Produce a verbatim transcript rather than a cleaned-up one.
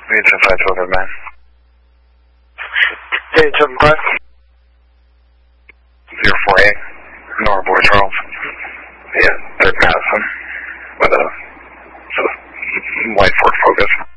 eight seven five twelve, man. eight seven five. zero four eight, Nora Boy Charles. Yeah, third Madison. With a, with a white Ford Focus.